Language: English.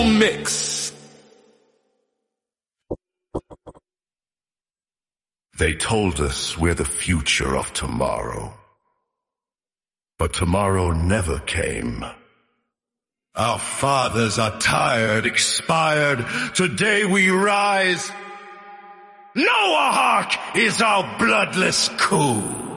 Mix. They told us we're the future of tomorrow. But tomorrow never came. Our fathers are tired, expired. Today we rise. Noahawk is our bloodless coup.